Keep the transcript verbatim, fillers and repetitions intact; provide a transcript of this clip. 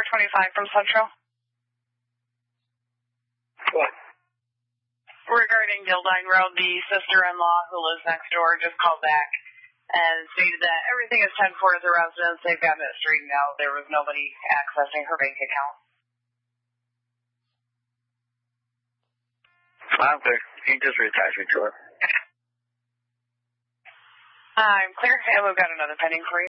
twenty-five from Central. What? Regarding Gildine Road, the sister-in-law who lives next door just called back and stated that everything is ten four at the residence. They've gotten it straightened out. There was nobody accessing her bank account. Okay. You can just reattach me to it. I'm clear, and we've got another pending for you.